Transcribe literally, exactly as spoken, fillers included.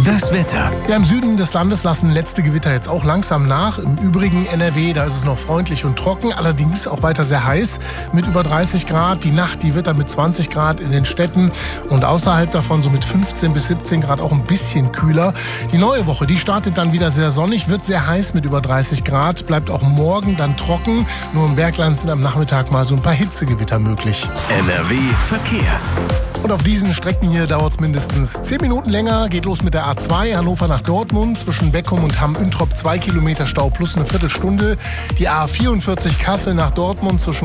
Das Wetter. Ja, im Süden des Landes lassen letzte Gewitter jetzt auch langsam nach. Im übrigen N R W, da ist es noch freundlich und trocken, allerdings auch weiter sehr heiß mit über dreißig Grad. Die Nacht, die wird dann mit zwanzig Grad in den Städten und außerhalb davon so mit fünfzehn bis siebzehn Grad auch ein bisschen kühler. Die neue Woche, die startet dann wieder sehr sonnig, wird sehr heiß mit über dreißig Grad, bleibt auch morgen dann trocken. Nur im Bergland sind am Nachmittag mal so ein paar Hitzegewitter möglich. N R W Verkehr. Und auf diesen Strecken hier dauert es mindestens zehn Minuten länger. Geht los mit der A zwei, Hannover nach Dortmund. Zwischen Beckum und Hamm-Üntrop zwei Kilometer Stau plus eine Viertelstunde. Die A vierundvierzig Kassel nach Dortmund zwischen